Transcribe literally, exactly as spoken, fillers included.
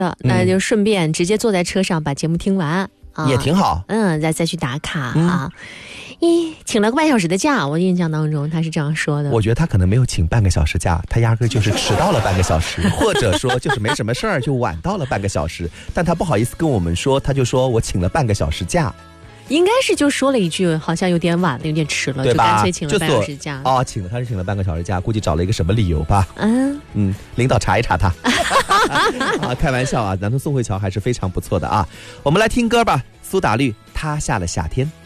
的，那就顺便直接坐在车上把节目听完。啊、 也挺好， 嗯，再再去打卡、嗯、啊。咦，请了个半小时的假，我印象当中他是这样说的。 我觉得他可能没有请半个小时假，他压根就是迟到了半个小时，或者说就是没什么事儿就晚到了半个小时，但他不好意思跟我们说，他就说我请了半个小时假。 应该是就说了一句好像有点晚了，有点迟了， 对吧？ 就干脆请了半小时假。 哦，请了他是请了半个小时假，估计找了一个什么理由吧。 嗯嗯，领导查一查他。啊，开玩笑啊，南通宋慧乔还是非常不错的啊。我们来听歌吧，苏打绿《他下了夏天》。